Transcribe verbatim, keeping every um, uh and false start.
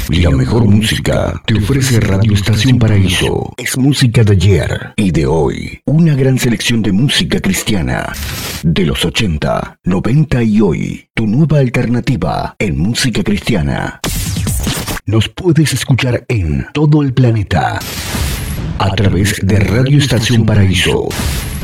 La mejor música te ofrece Radio Estación Paraíso. Es música de ayer y de hoy. Una gran selección de música cristiana. De los ochenta, noventa y hoy. Tu nueva alternativa en música cristiana. Nos puedes escuchar en todo el planeta. A través de Radio Estación Paraíso.